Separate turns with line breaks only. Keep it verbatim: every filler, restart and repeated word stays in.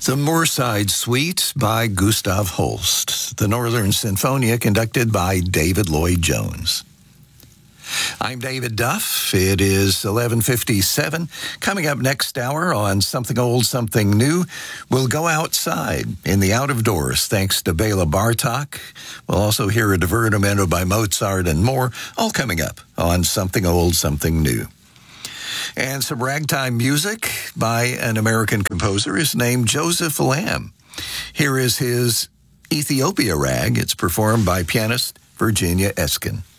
The Moorside Suite by Gustav Holst. The Northern Sinfonia conducted by David Lloyd Jones. I'm David Duff. It is eleven fifty-seven. Coming up next hour on Something Old, Something New, we'll go outside in the out of doors thanks to Bela Bartok. We'll also hear a divertimento by Mozart and more, all coming up on Something Old, Something New. And some ragtime music by an American composer is named Joseph Lamb. Here is his Ethiopia Rag. It's performed by pianist Virginia Eskin.